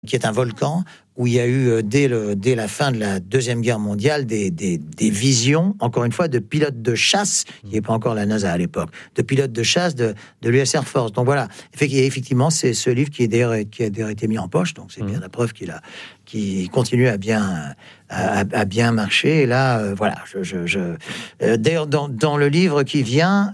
qui est un volcan où il y a eu, dès la fin de la Deuxième Guerre mondiale, des visions, encore une fois, de pilotes de chasse, il n'y avait pas encore la NASA à l'époque, de pilotes de chasse de l'US Air Force. Donc voilà, effectivement, c'est ce livre qui a d'ailleurs été mis en poche, donc c'est bien la preuve qu'il continue à bien marcher. Et là, voilà, d'ailleurs, dans le livre qui vient,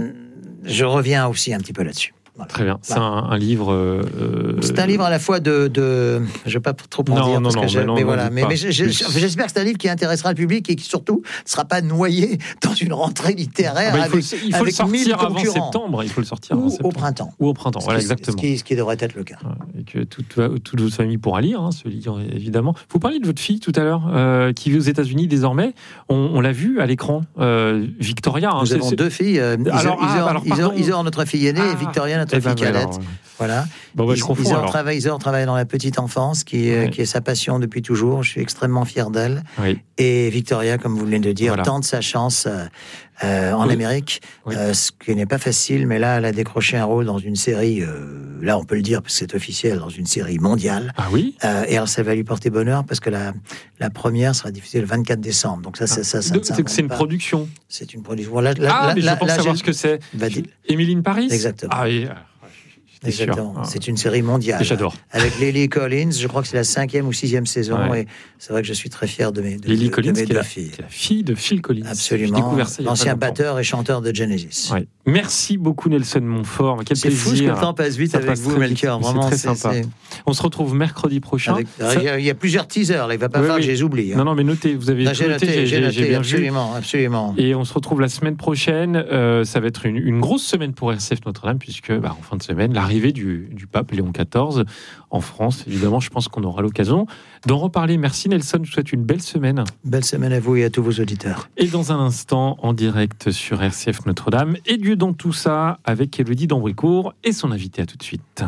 je reviens aussi un petit peu là-dessus. Voilà. Très bien. C'est un livre. C'est un livre à la fois de. Je ne vais pas trop en dire parce que mais voilà. Mais j'espère que c'est un livre qui intéressera le public et qui surtout ne sera pas noyé dans une rentrée littéraire il faut le sortir avant septembre. Il faut le sortir avant septembre. Au printemps. Ou au printemps. Voilà, exactement. Ce qui devrait être le cas. Et que toute votre famille pourra lire ce livre, évidemment. Vous parliez de votre fille tout à l'heure, qui vit aux États-Unis désormais. On l'a vu à l'écran, Victoria. Nous avons deux filles. Isor, notre fille aînée, et Victoria, notre fille cadette. Voilà. Isor travaille dans la petite enfance, qui est sa passion depuis toujours. Je suis extrêmement fier d'elle. Oui. Et Victoria, comme vous venez de dire, tente sa chance en Amérique, ce qui n'est pas facile, mais là, elle a décroché un rôle dans une série, là, on peut le dire, parce que c'est officiel, dans une série mondiale. Ah oui. Et alors, ça va lui porter bonheur, parce que la première sera diffusée le 24 décembre. Donc c'est une production. C'est une production. Mais je pense savoir ce que c'est. Émilie in Paris. Exactement. Ah oui. Exactement. C'est une série mondiale. J'adore. Avec Lily Collins, je crois que c'est la 5e ou 6e saison, et c'est vrai que je suis très fier de mes deux filles. Lily Collins, qui est la fille de Phil Collins. Absolument. L'ancien batteur et chanteur de Genesis. Ouais. Merci beaucoup Nelson Montfort. Quel plaisir. C'est fou ce que le temps passe vite avec vous, Melchior. Vraiment, c'est très sympa. On se retrouve mercredi prochain. Il y a plusieurs teasers. Là, il ne va pas falloir que je les oublie. Non, mais notez. Vous avez j'ai noté, bien absolument. Et on se retrouve la semaine prochaine. Ça va être une grosse semaine pour RCF Notre-Dame, puisque en fin de semaine, l'arrivée du pape Léon XIV en France. Évidemment, je pense qu'on aura l'occasion d'en reparler. Merci Nelson, je vous souhaite une belle semaine. Belle semaine à vous et à tous vos auditeurs. Et dans un instant, en direct sur RCF Notre-Dame, et Dieu dans tout ça, avec Élodie d'Ambricourt et son invité. À tout de suite.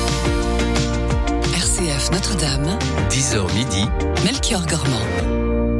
RCF Notre-Dame, 10h midi, Melchior Gormand.